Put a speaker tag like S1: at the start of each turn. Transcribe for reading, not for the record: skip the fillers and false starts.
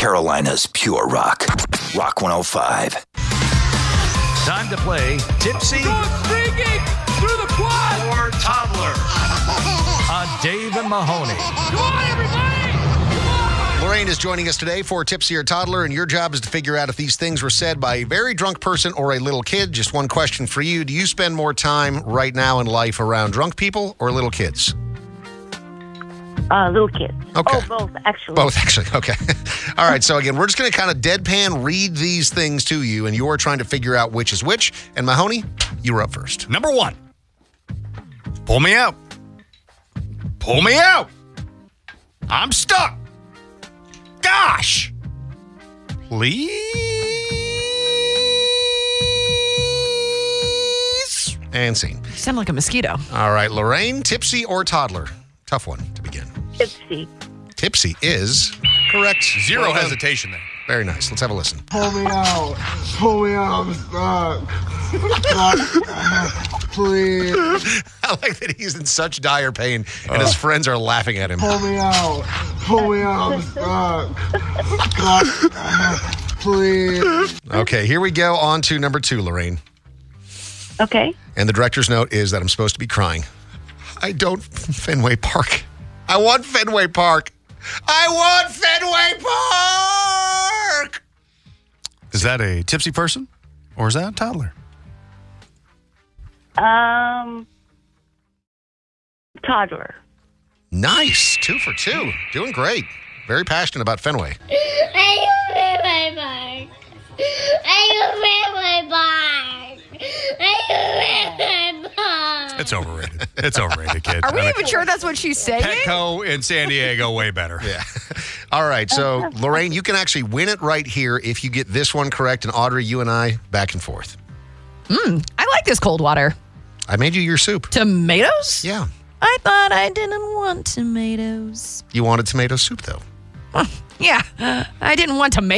S1: Carolina's pure rock. Rock 105.
S2: Time to play Tipsy
S3: Streaking through the quad.
S2: or Toddler on Dave and Mahoney.
S3: Come on, everybody. Come on.
S4: Lorraine is joining us today for Tipsy or Toddler, and your job is to figure out if these things were said by a very drunk person or a little kid. Just one question for you. Do you spend more time right now in life around drunk people or little kids?
S5: Little kids.
S4: Okay.
S5: Oh, both, actually.
S4: Both, actually. Okay. All right. So, again, we're just going to kind of deadpan read these things to you, and you're trying to figure out which is which. And Mahoney, you were up first.
S6: Number 1. Pull me out. Pull me out. I'm stuck. Gosh. Please.
S4: And scene.
S7: You sound like a mosquito.
S4: All right, Lorraine, tipsy or toddler? Tough one to begin.
S5: Tipsy.
S4: Tipsy is correct.
S6: Zero
S4: Well done.
S6: hesitation there.
S4: Very nice. Let's have a listen.
S8: Pull me out. Pull me out. I'm stuck. Please.
S4: I like that he's in such dire pain, and his friends are laughing at him.
S8: Pull me out. Pull me out. I'm stuck. Please.
S4: Okay, here we go on to number 2, Lorraine.
S5: Okay.
S4: And the director's note is that I'm supposed to be crying. I don't Fenway Park. I want Fenway Park. I want Fenway Park!
S6: Is that a tipsy person or is that a toddler?
S5: Toddler.
S4: Nice. 2 for 2. Doing great. Very passionate about Fenway.
S6: It's overrated. It's overrated, kid.
S7: Are we even sure that's what she's saying?
S6: Petco in San Diego, way better.
S4: Yeah. All right. So, Lorraine, you can actually win it right here if you get this one correct. And Audrey, you and I, back and forth.
S7: I like this cold water.
S4: I made you your soup.
S7: Tomatoes?
S4: Yeah.
S7: I thought I didn't want tomatoes.
S4: You wanted tomato soup, though.
S7: Yeah, I didn't want tomatoes.